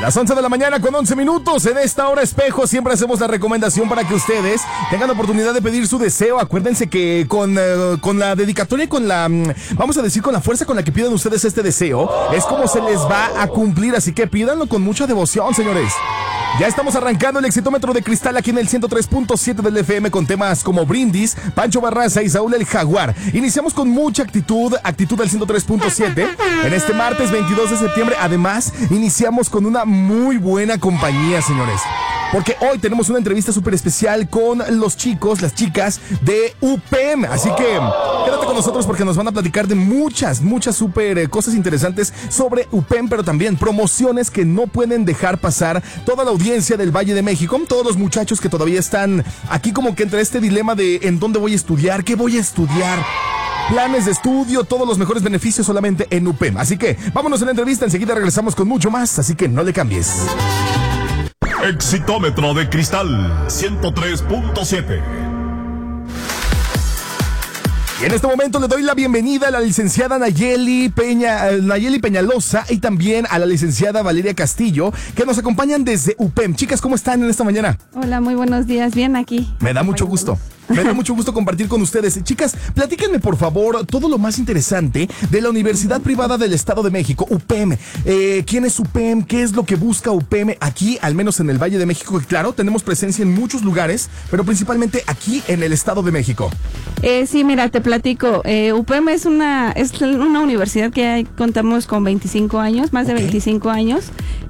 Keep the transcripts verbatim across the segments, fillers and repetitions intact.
Las once de la mañana con once minutos. En esta hora espejo siempre hacemos la recomendación para que ustedes tengan la oportunidad de pedir su deseo. Acuérdense que con, uh, con la dedicatoria y con la, um, vamos a decir, con la fuerza con la que pidan ustedes este deseo, es como se les va a cumplir. Así que pídanlo con mucha devoción, señores. Ya estamos arrancando el Exitómetro de Cristal aquí en el ciento tres punto siete del F M con temas como Brindis, Pancho Barraza y Saúl el Jaguar. Iniciamos con mucha actitud, actitud del ciento tres punto siete en este martes veintidós de septiembre. Además, iniciamos con una muy buena compañía, señores, porque hoy tenemos una entrevista súper especial con los chicos, las chicas de U P M. Así que quédate con nosotros porque nos van a platicar de muchas, muchas súper eh, cosas interesantes sobre U P M, pero también promociones que no pueden dejar pasar toda la audiencia del Valle de México, todos los muchachos que todavía están aquí como que entre este dilema de en dónde voy a estudiar, qué voy a estudiar. Planes de estudio, todos los mejores beneficios solamente en U P M. Así que vámonos a la entrevista, enseguida regresamos con mucho más, así que no le cambies. Exitómetro de Cristal ciento tres punto siete. Y en este momento le doy la bienvenida a la licenciada Nayeli Peña, eh, Nayeli Peñalosa y también a la licenciada Valeria Castillo, que nos acompañan desde U P M. Chicas, ¿cómo están en esta mañana? Hola, muy buenos días, bien aquí. Me da mucho gusto. Me da mucho gusto compartir con ustedes. Chicas, platíquenme por favor todo lo más interesante de la Universidad Privada del Estado de México, U P M. Eh, ¿Quién es U P M? ¿Qué es lo que busca U P M aquí, al menos en el Valle de México? Que claro, tenemos presencia en muchos lugares, pero principalmente aquí en el Estado de México. Eh, sí, mira, te platico. Eh, U P M es una, es una universidad que hay, contamos con veinticinco años, más de okay. veinticinco años.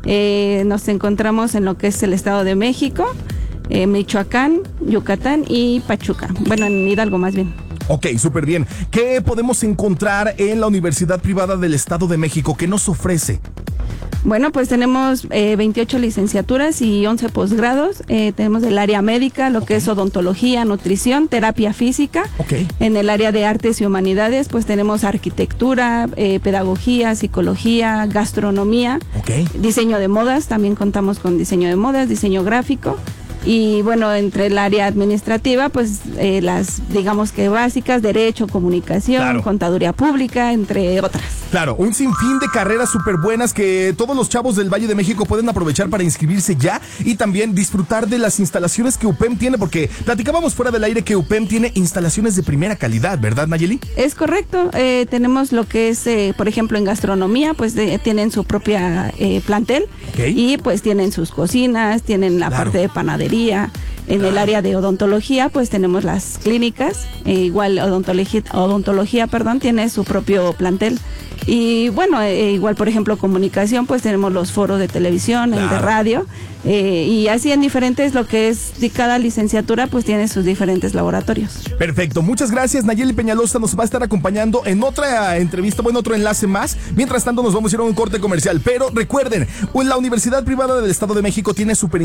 Eh, nos encontramos en lo que es el Estado de México, Eh, Michoacán, Yucatán y Pachuca. Bueno, en Hidalgo más bien. Ok, súper bien. ¿Qué podemos encontrar en la Universidad Privada del Estado de México? ¿Qué nos ofrece? Bueno, pues tenemos eh, veintiocho licenciaturas y once posgrados. Eh, tenemos el área médica, lo que es odontología, nutrición, terapia física. Okay. En el área de artes y humanidades, pues tenemos arquitectura, eh, pedagogía, psicología, gastronomía, okay. diseño de modas. También contamos con diseño de modas, diseño gráfico. Y bueno, entre el área administrativa, pues eh, las, digamos que básicas, derecho, comunicación, claro. contaduría pública, entre otras. Claro, un sinfín de carreras súper buenas que todos los chavos del Valle de México pueden aprovechar para inscribirse ya y también disfrutar de las instalaciones que U P M tiene, porque platicábamos fuera del aire que U P M tiene instalaciones de primera calidad, ¿verdad, Nayeli? Es correcto, eh, tenemos lo que es, eh, por ejemplo, en gastronomía, pues de, tienen su propia eh, plantel, okay. y pues tienen sus cocinas, tienen la claro. parte de panadería. En el área de odontología, pues tenemos las clínicas, eh, igual odontología, odontología, perdón, tiene su propio plantel. Y bueno, eh, igual por ejemplo comunicación, pues tenemos los foros de televisión, claro. el de radio, eh, y así en diferentes, lo que es de cada licenciatura, pues tiene sus diferentes laboratorios. Perfecto, muchas gracias. Nayeli Peñalosa nos va a estar acompañando en otra entrevista, bueno, otro enlace más. Mientras tanto nos vamos a ir a un corte comercial, pero recuerden, la Universidad Privada del Estado de México tiene super